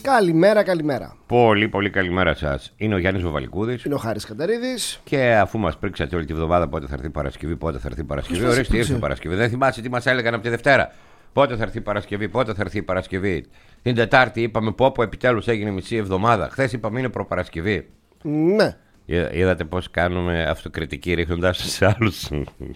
Καλημέρα, καλημέρα. Πολύ πολύ καλημέρα σας. Είναι ο Γιάννης Βαβαλικούδης. Είναι ο Χάρης Καταρίδης. Και αφού μας πρίξατε όλη τη βδομάδα πότε θα έρθει Παρασκευή, πότε θα έρθει Παρασκευή. Ορίστε, ήρθε η Παρασκευή. Δεν θυμάσαι τι μας έλεγαν από τη Δευτέρα. Πότε θα έρθει Παρασκευή, πότε θα έρθει Παρασκευή. Την Τετάρτη είπαμε πω επιτέλους έγινε μισή εβδομάδα. Χθες είπαμε είναι προπαρασκευή. Ναι. Είδατε πώς κάνουμε αυτοκριτική ρίχνοντας τους άλλους.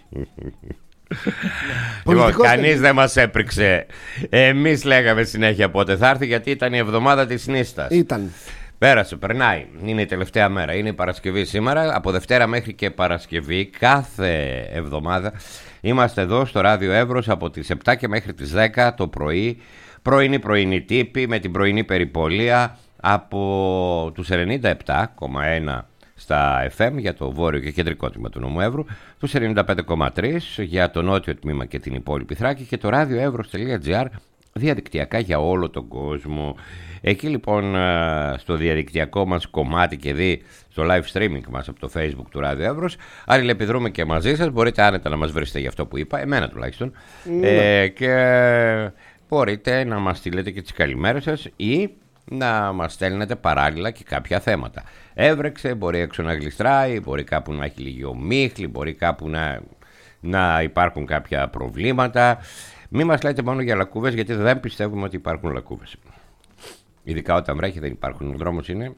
Λοιπόν, κανείς δεν μας έπριξε. Εμείς λέγαμε συνέχεια πότε θα έρθει, γιατί ήταν η εβδομάδα της νύστας. Ήταν. Πέρασε, περνάει. Είναι η τελευταία μέρα. Είναι η Παρασκευή σήμερα. Από Δευτέρα μέχρι και Παρασκευή, κάθε εβδομάδα, είμαστε εδώ στο Ράδιο Εύρος από τις 7 και μέχρι τις 10 το πρωί. Πρωινή τύπη με την πρωινή περιπολία από τους 97,1 στα FM για το βόρειο και κεντρικό τμήμα του νομού Εύρου, τους 95,3 για το νότιο τμήμα και την υπόλοιπη Θράκη και το radioevros.gr διαδικτυακά για όλο τον κόσμο. Εκεί λοιπόν στο διαδικτυακό μας κομμάτι και δει στο live streaming μας από το Facebook του Radio Εύρος, αλληλεπιδρούμε και μαζί σας, μπορείτε άνετα να μας βρίσετε για αυτό που είπα, εμένα τουλάχιστον, και μπορείτε να μας στείλετε και τις καλημέρες σας ή να μας στέλνετε παράλληλα και κάποια θέματα. Έβρεξε, μπορεί έξω να γλιστράει, μπορεί κάπου να έχει λίγη ομίχλη, μπορεί κάπου να υπάρχουν κάποια προβλήματα. Μην μας λέτε μόνο για λακκούβες, γιατί δεν πιστεύουμε ότι υπάρχουν λακκούβες. Ειδικά όταν βρέχει δεν υπάρχουν. Ο δρόμος είναι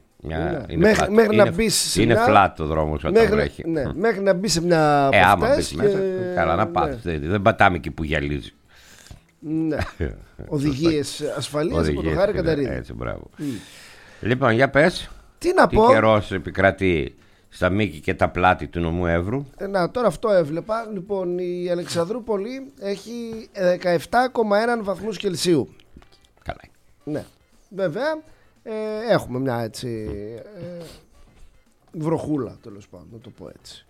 είναι flat ο δρόμος όταν βρέχει. Ναι, μέχρι να μπει σε μια από άμα αυτές μπεις μέσα, καλά να πας. Δεν πατάμε εκεί που γυαλίζει. Ναι. Οδηγίες ασφαλείας από το Χάρη Καταρίδη. Έτσι, μπράβο. Λοιπόν, για πες. Τι να πω. Καιρός επικρατεί στα μήκη και τα πλάτη του νομού Εύρου. Τώρα αυτό έβλεπα. Λοιπόν, η Αλεξανδρούπολη έχει 17,1 βαθμούς Κελσίου. Καλά. Ναι. Βέβαια, έχουμε μια έτσι βροχούλα, τέλος πάντων, να το πω έτσι.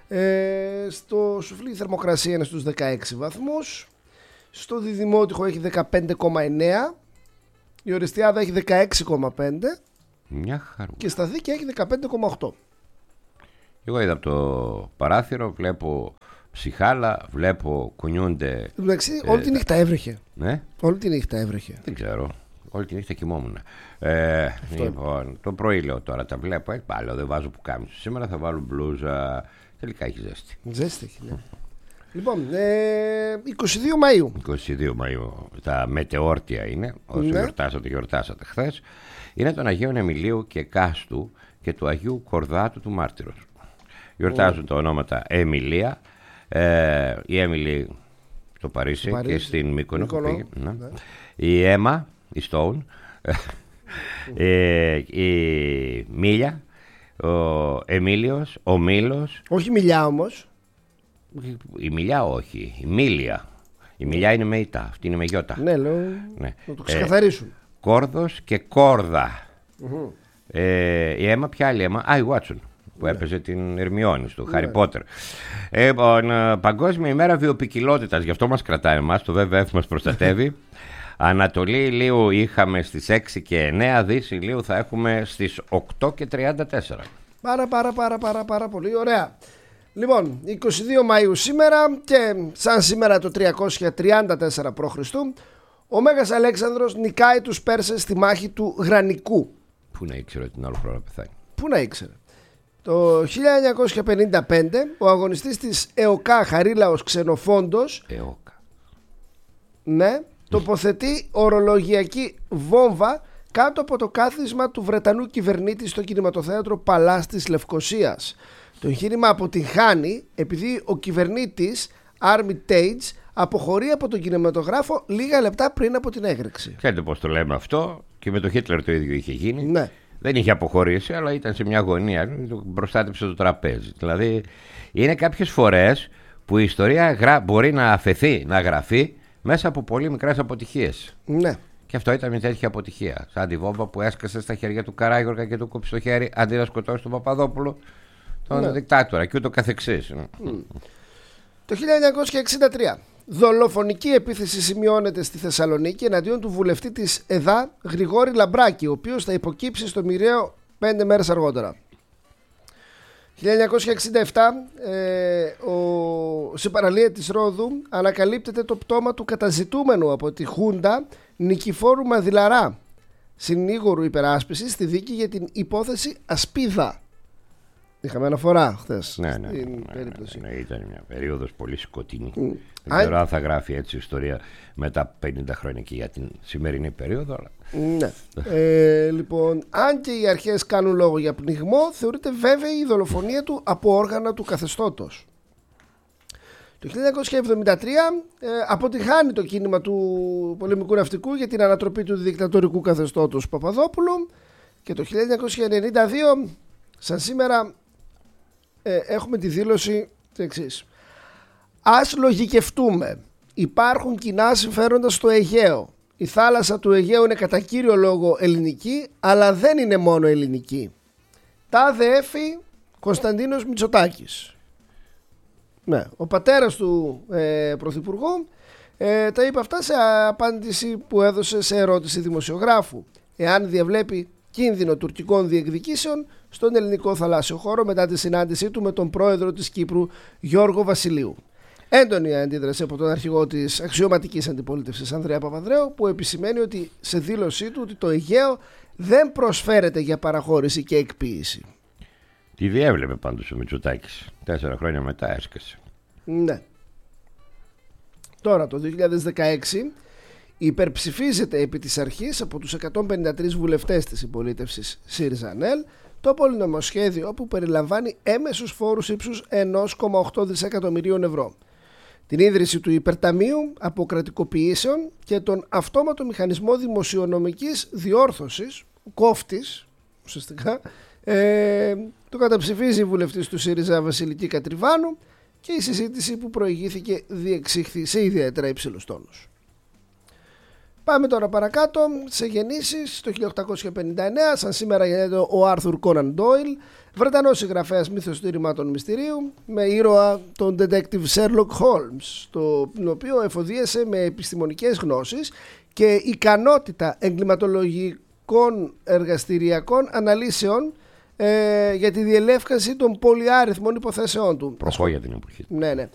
Στο Σουφλί η θερμοκρασία είναι στους 16 βαθμούς. Στο Διδημότυχο έχει 15,9. Η Οριστιάδα έχει 16,5. Μια χαρά. Και στα Δίκαια έχει 15,8. Εγώ είδα από το παράθυρο, βλέπω ψυχάλα, βλέπω κουνιούνται. Εντάξει, όλη τη νύχτα έβρεχε. Ναι. Όλη τη νύχτα έβρεχε. Δεν ξέρω. Όλη τη νύχτα κοιμόμουν. Λοιπόν, το πρωί λέω τώρα, τα βλέπω. Πάλι δεν βάζω πουκάμισο. Σήμερα θα βάλω μπλούζα. Τελικά έχει ζέστη. Ζέστη έχει, ναι. Λοιπόν, 22 Μαΐου. 22 Μαΐου. Τα μετεόρτια είναι. Όσο γιορτάσατε χθες. Είναι των Αγίων Εμιλίου και Κάστου και του Αγίου Κορδάτου του Μάρτυρος. Γιορτάζουν τα ονόματα Εμιλία, η Έμιλη στο Παρίσι και στην Μύκονο που πήγε, ναι. Η Έμα, η Στόουν, η Μίλια, ο Εμίλιος, ο Μήλος. Όχι Μιλιά όμως. Η Μιλιά όχι, η Μίλια. Η Μιλιά είναι με ητά, αυτή είναι με γιώτα. Ναι, λέω, ναι. Να το ξεκαθαρίσουν. Κόρδος και Κόρδα. Η Έμα, ποια άλλη Έμα? Η Βάτσον που έπαιζε την Ερμιόνη στο Χάρι Πότερ. Παγκόσμια ημέρα βιοποικιλότητας, γι' αυτό μας κρατάει εμάς, το WWF μας προστατεύει. Ανατολή ηλίου είχαμε στις 6 και 9, Δύση ηλίου θα έχουμε στις 8 και 34. Πάρα πολύ ωραία. Λοιπόν, 22 Μαΐου σήμερα και σαν σήμερα το 334 π.Χ. ο Μέγας Αλέξανδρος νικάει τους Πέρσες στη μάχη του Γρανικού. Πού να ήξερε ότι την άλλο χρόνο πεθάνει. Πού να ήξερε. Το 1955 ο αγωνιστής της ΕΟΚΑ Χαρίλαος Ξενοφόντος τοποθετεί ορολογιακή βόμβα κάτω από το κάθισμα του Βρετανού κυβερνήτη στο κινηματοθέατρο Παλάς της Λευκωσίας. Το εγχείρημα αποτυγχάνει επειδή ο κυβερνήτης Armitage αποχωρεί από τον κινηματογράφο λίγα λεπτά πριν από την έκρηξη. Ξέρετε πώς το λέμε αυτό, και με τον Χίτλερ το ίδιο είχε γίνει. Ναι. Δεν είχε αποχωρήσει, αλλά ήταν σε μια γωνία, προστάτεψε το τραπέζι. Δηλαδή είναι κάποιες φορές που η ιστορία μπορεί να αφαιθεί, να γραφεί μέσα από πολύ μικρές αποτυχίες. Ναι. Και αυτό ήταν μια τέτοια αποτυχία. Σαν τη βόμβα που έσκασε στα χέρια του Καράγιοργα και του κόψει το χέρι αντί να σκοτώσει τον Παπαδόπουλο, τον δικτάτορα, και ούτω καθεξής. Το 1963 δολοφονική επίθεση σημειώνεται στη Θεσσαλονίκη εναντίον του βουλευτή της ΕΔΑ Γρηγόρη Λαμπράκη, ο οποίος θα υποκύψει στο μοιραίο 5 μέρες αργότερα. 1967 σε παραλία της Ρόδου ανακαλύπτεται το πτώμα του καταζητούμενου από τη Χούντα Νικηφόρου Μαδιλαρά συνήγορου υπεράσπισης στη δίκη για την υπόθεση Ασπίδα. Είχαμε αναφορά χθες στην περίπτωση. Ναι, ήταν μια περίοδος πολύ σκοτεινή. Δεν ξέρω αν θα γράφει έτσι ιστορία μετά 50 χρόνια και για την σημερινή περίοδο. Αλλά... Ναι. Λοιπόν, αν και οι αρχές κάνουν λόγο για πνιγμό, θεωρείται βέβαιη η δολοφονία του από όργανα του καθεστώτος. Το 1973 αποτυχάνει το κίνημα του πολεμικού ναυτικού για την ανατροπή του δικτατορικού καθεστώτος Παπαδόπουλου και το 1992, σαν σήμερα, έχουμε τη δήλωση του εξής. Ας λογικευτούμε. Υπάρχουν κοινά συμφέροντα στο Αιγαίο. Η θάλασσα του Αιγαίου είναι κατά κύριο λόγο ελληνική, αλλά δεν είναι μόνο ελληνική. Τάδε έφη Κωνσταντίνος Μητσοτάκης. Ναι, ο πατέρας του πρωθυπουργού τα είπε αυτά σε απάντηση που έδωσε σε ερώτηση δημοσιογράφου. Εάν διαβλέπει κίνδυνο τουρκικών διεκδικήσεων στον ελληνικό θαλάσσιο χώρο μετά τη συνάντησή του με τον πρόεδρο της Κύπρου Γιώργο Βασιλείου. Έντονη αντίδραση από τον αρχηγό της αξιωματικής αντιπολίτευσης Ανδρέα Παπανδρέου, που επισημαίνει ότι σε δήλωσή του ότι το Αιγαίο δεν προσφέρεται για παραχώρηση και εκποίηση. Τη διέβλεπε πάντως ο Μητσοτάκης. 4 χρόνια μετά έσκασε. Ναι. Τώρα το 2016 υπερψηφίζεται επί της αρχής από τους 153 βουλευτές της συμπολίτευσης ΣΥΡΙΖΑ-ΝΕΛ το πολυνομοσχέδιο που περιλαμβάνει έμεσους φόρους ύψους 1,8 δισεκατομμυρίων ευρώ, την ίδρυση του υπερταμείου αποκρατικοποιήσεων και τον αυτόματο μηχανισμό δημοσιονομικής διόρθωσης, κόφτης ουσιαστικά. Το καταψηφίζει η βουλευτής του ΣΥΡΙΖΑ Βασιλική Κατριβάνου και η συζήτηση που προηγήθηκε διεξήχθη σε ιδιαίτερα υψηλούς τόνους. Πάμε τώρα παρακάτω σε γεννήσεις. Το 1859, σαν σήμερα γεννιέται ο Άρθουρ Κόναν Ντόιλ, Βρετανός συγγραφέας μυθιστορημάτων μυστηρίου, με ήρωα τον detective Sherlock Holmes, τον οποίο εφοδίασε με επιστημονικές γνώσεις και ικανότητα εγκληματολογικών εργαστηριακών αναλύσεων για τη διελεύκανση των πολυάριθμων υποθέσεών του. Προχώ για την εποχή. Ναι.